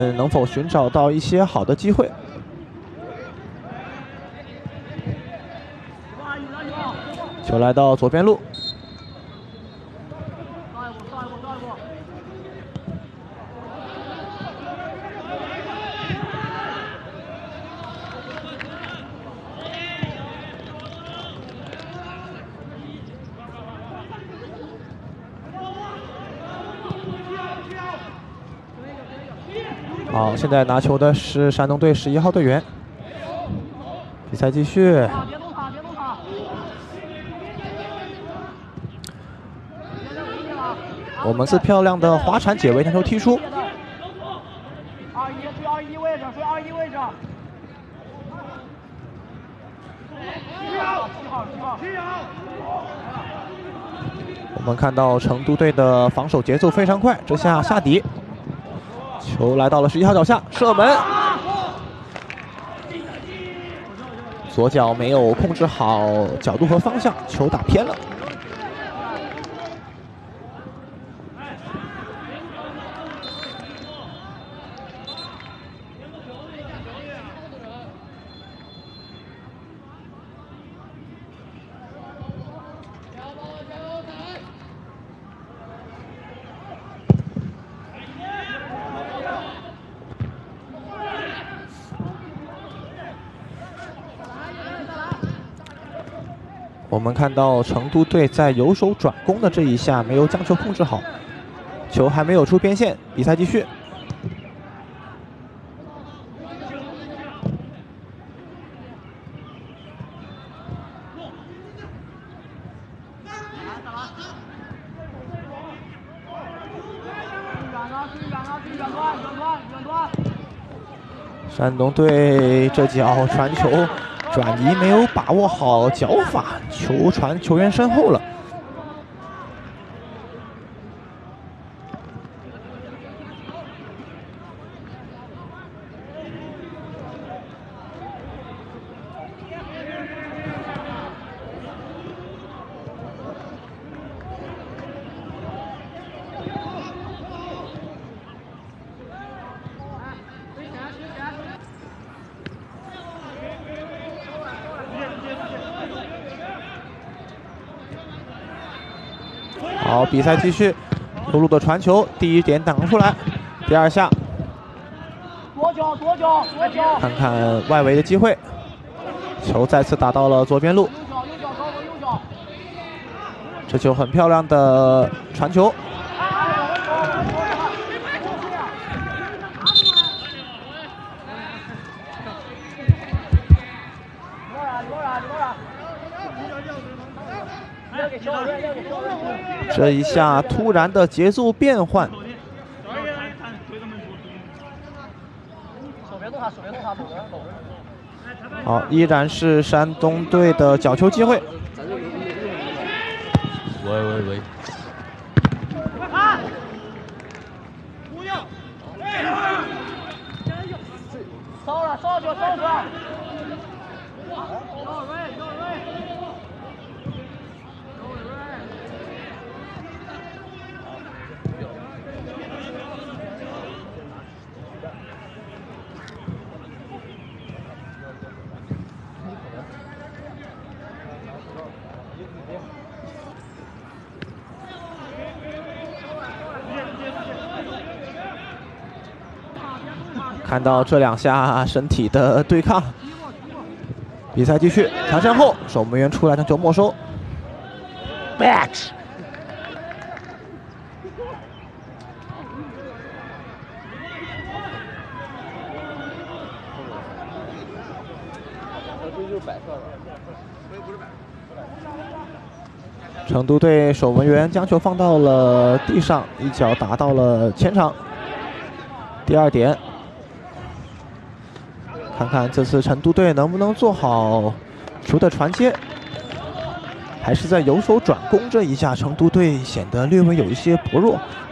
能否寻找到一些好的机会？球来到左边路。 好，现在拿球的是山东队11号队员。比赛继续。我们是漂亮的滑铲解围将球踢出。 2-1位置，睡2-1位置。 我们看到成都队的防守节奏非常快，这下下底。 球来到了11号脚下，射门，左脚没有控制好角度和方向，球打偏了。我们看到成都队在右手转攻的这一下没有将球控制好，球还没有出边线，比赛继续。山东队这脚传球。 转移没有把握好脚法，球传球员身后了。好，比赛继续，露露的传球，第一点挡出来，第二下， 左脚， 看看外围的机会，球再次打到了左边路，这球很漂亮的传球。 这一下突然的节奏变换，好，依然是山东队的角球机会。 喂， 烧球！ 看到这两下身体的对抗，比赛继续，抢身后，守门员出来将球没收。Back。成都队守门员将球放到了地上，一脚打到了前场。第二点。 看看这次成都队能不能做好球的传接，还是在右手转攻这一下，成都队显得略微有一些薄弱。